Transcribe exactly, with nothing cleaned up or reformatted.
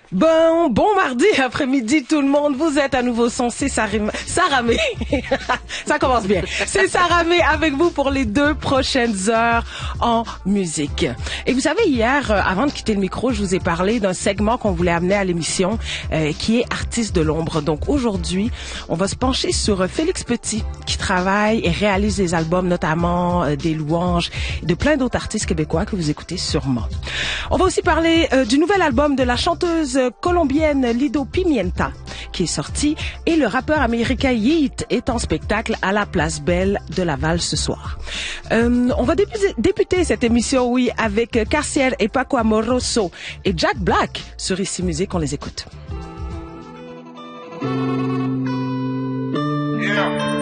Bon, bon mardi après-midi tout le monde, vous êtes à nouveau son, c'est Saramé. Saramé. Ça commence bien. C'est Saramé avec vous pour les deux prochaines heures en musique. Et vous savez, hier, euh, avant de quitter le micro, je vous ai parlé d'un segment qu'on voulait amener à l'émission euh, qui est Artiste de l'ombre. Donc aujourd'hui, on va se pencher sur euh, Félix Petit qui travaille et réalise des albums, notamment euh, des louanges, de plein d'autres artistes québécois que vous écoutez sûrement. On va aussi parler euh, du nouvel album de la chanteuse colombienne Lido Pimienta qui est sorti et le rappeur américain Yeat est en spectacle à la Place Belle de Laval ce soir. Euh, on va débuter, débuter cette émission, oui, avec Carciel et Paco Amoroso et Jack Black sur Ici Musique. On les écoute. Yeah.